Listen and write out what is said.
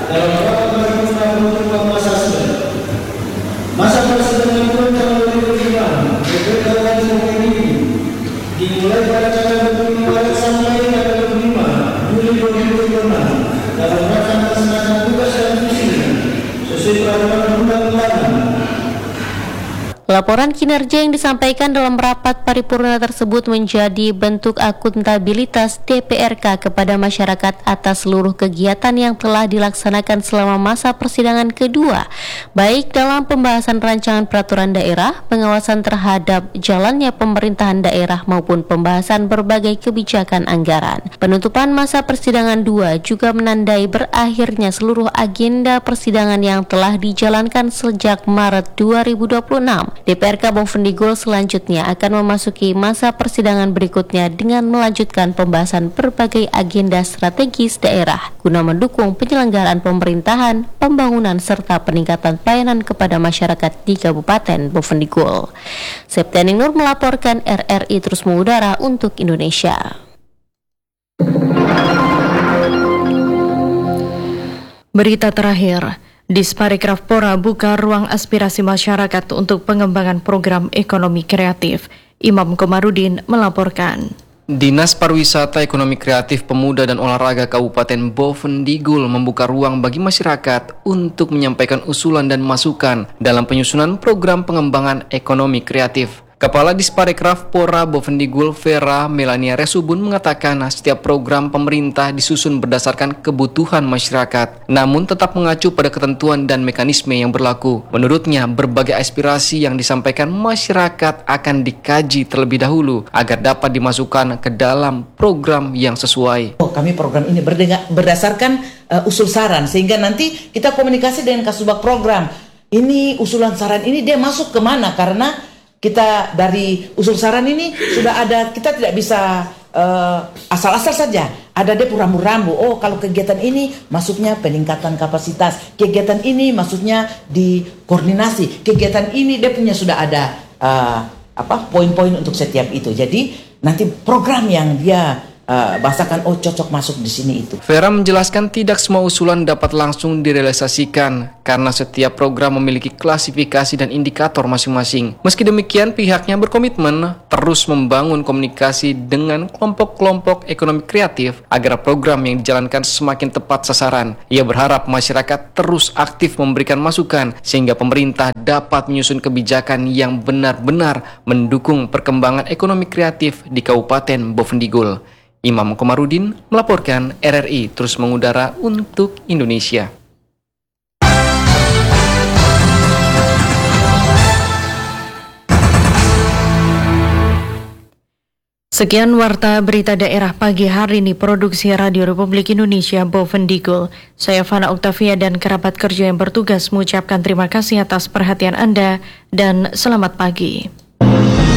dalam rapat paripurna penutupan masa sidang. Masa persidangan pun tahun 2005 DPR wajib ini dimulai pada tanggal 25 Maret sampai tanggal 25 Juli 2026 dalam rangka melaksanakan tugas dan fungsinya sesuai peraturan undang-undang. Laporan kinerja yang disampaikan dalam rapat paripurna tersebut menjadi bentuk akuntabilitas DPRK kepada masyarakat atas seluruh kegiatan yang telah dilaksanakan selama masa persidangan kedua, baik dalam pembahasan rancangan peraturan daerah, pengawasan terhadap jalannya pemerintahan daerah maupun pembahasan berbagai kebijakan anggaran. Penutupan masa persidangan 2 juga menandai berakhirnya seluruh agenda persidangan yang telah dijalankan sejak Maret 2026. DPRK Bovendigul selanjutnya akan memasuki masa persidangan berikutnya dengan melanjutkan pembahasan berbagai agenda strategis daerah guna mendukung penyelenggaraan pemerintahan, pembangunan serta peningkatan pelayanan kepada masyarakat di Kabupaten Bovendigul. Septianing Nur melaporkan, RRI terus mengudara untuk Indonesia. Berita terakhir. Disparekraf Pora buka ruang aspirasi masyarakat untuk pengembangan program ekonomi kreatif. Imam Komarudin melaporkan. Dinas Pariwisata Ekonomi Kreatif Pemuda dan Olahraga Kabupaten Bovendigul membuka ruang bagi masyarakat untuk menyampaikan usulan dan masukan dalam penyusunan program pengembangan ekonomi kreatif. Kepala Disparekraf Pora Bovendigul Vera Melania Resubun mengatakan setiap program pemerintah disusun berdasarkan kebutuhan masyarakat, namun tetap mengacu pada ketentuan dan mekanisme yang berlaku. Menurutnya, berbagai aspirasi yang disampaikan masyarakat akan dikaji terlebih dahulu agar dapat dimasukkan ke dalam program yang sesuai. Kami program ini berdasarkan usul saran, sehingga nanti kita komunikasi dengan Kasubag program. Ini usulan saran ini dia masuk kemana, karena kita dari usul saran ini sudah ada, kita tidak bisa asal-asal saja. Ada dia rambu-rambu. Oh, kalau kegiatan ini masuknya peningkatan kapasitas, kegiatan ini masuknya di koordinasi, kegiatan ini dia punya sudah ada poin-poin untuk setiap itu. Jadi nanti program yang dia bahasakan, oh cocok masuk di sini itu. Vera menjelaskan tidak semua usulan dapat langsung direalisasikan karena setiap program memiliki klasifikasi dan indikator masing-masing. Meski demikian, pihaknya berkomitmen terus membangun komunikasi dengan kelompok-kelompok ekonomi kreatif agar program yang dijalankan semakin tepat sasaran. Ia berharap masyarakat terus aktif memberikan masukan sehingga pemerintah dapat menyusun kebijakan yang benar-benar mendukung perkembangan ekonomi kreatif di Kabupaten Bovendigul. Imam Komarudin melaporkan, RRI terus mengudara untuk Indonesia. Sekian warta berita daerah pagi hari ini produksi Radio Republik Indonesia Bovendigul. Saya Fana Oktavia dan kerabat kerja yang bertugas mengucapkan terima kasih atas perhatian Anda dan selamat pagi.